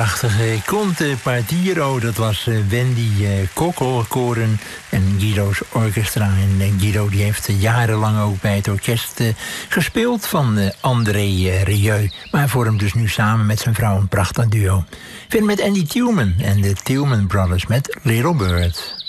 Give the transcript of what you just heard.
prachtige Conte Partiro. Dat was Wendy Kokkelkoren en Guido's orchestra. En Guido die heeft jarenlang ook bij het orkest gespeeld van André Rieu. Maar vormt dus nu samen met zijn vrouw een prachtig duo. Verder met Andy Tillman en de Tillman Brothers met Little Bird.